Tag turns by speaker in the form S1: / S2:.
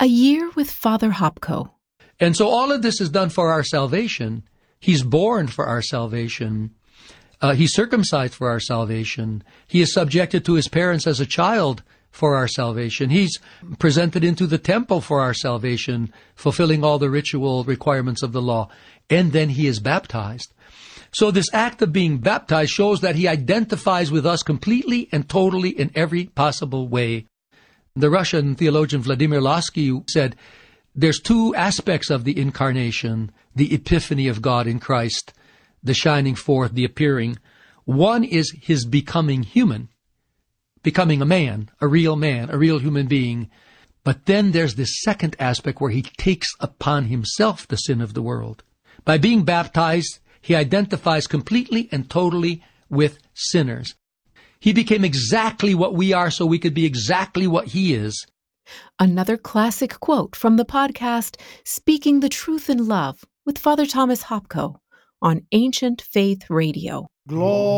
S1: A Year with Father Hopko.
S2: And so all of this is done for our salvation. He's born for our salvation. He's circumcised for our salvation. He is subjected to his parents as a child for our salvation. He's presented into the temple for our salvation, fulfilling all the ritual requirements of the law. And then he is baptized. So this act of being baptized shows that he identifies with us completely and totally in every possible way. The Russian theologian Vladimir Lossky said, there's two aspects of the incarnation, the epiphany of God in Christ, the shining forth, the appearing. One is his becoming human, becoming a man, a real human being. But then there's this second aspect where he takes upon himself the sin of the world. By being baptized, he identifies completely and totally with sinners. He became exactly what we are so we could be exactly what he is.
S1: Another classic quote from the podcast, Speaking the Truth in Love with Father Thomas Hopko on Ancient Faith Radio.
S3: Glory.